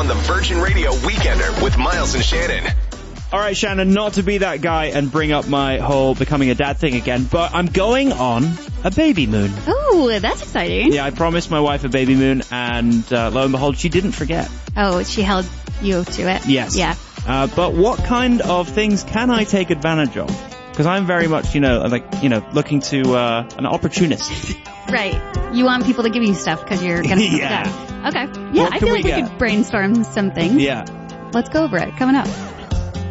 on the Virgin Radio Weekender with Miles and Shannon. All right, Shannon, not to be that guy and bring up my whole becoming a dad thing again, but I'm going on a baby moon. Oh, that's exciting. Yeah, I promised my wife a baby moon, and lo and behold, she didn't forget. Oh, she held you to it? Yes. Yeah. But what kind of things can I take advantage of? Because I'm very much, looking to an opportunist. Right. You want people to give you stuff because you're going to Yeah. Okay. Yeah, I feel like we could brainstorm some things. Yeah. Let's go over it. Coming up.